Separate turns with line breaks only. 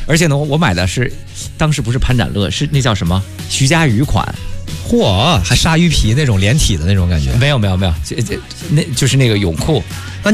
而且呢，我买的是当时不是潘展乐，是那叫什么徐嘉余款。
嚯，还鲨鱼皮那种连体的那种感觉。
没有，那就是那个泳裤。